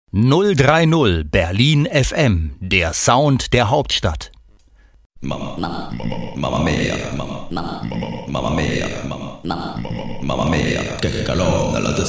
030 Berlin FM, der Sound der Hauptstadt. Mamma mia, mamma mia, mamma mia, che calore nella testa.